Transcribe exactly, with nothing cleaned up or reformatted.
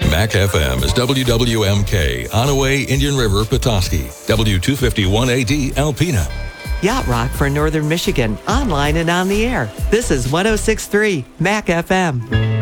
Mac F M is W W M K, Onaway, Indian River, Petoskey, W two fifty-one A D, Alpena. Yacht Rock for Northern Michigan, online and on the air. This is one oh six point three Mac F M.